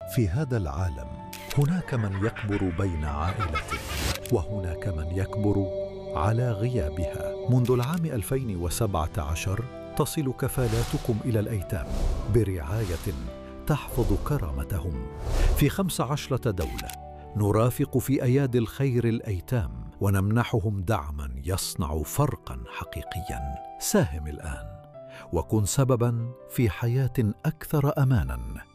في هذا العالم هناك من يكبر بين عائلته، وهناك من يكبر على غيابها. منذ العام 2017 تصل كفالاتكم إلى الأيتام برعاية تحفظ كرامتهم في 15 دولة. نرافق في أيادي الخير الأيتام ونمنحهم دعما يصنع فرقا حقيقيا. ساهم الآن وكن سببا في حياة أكثر أمانا.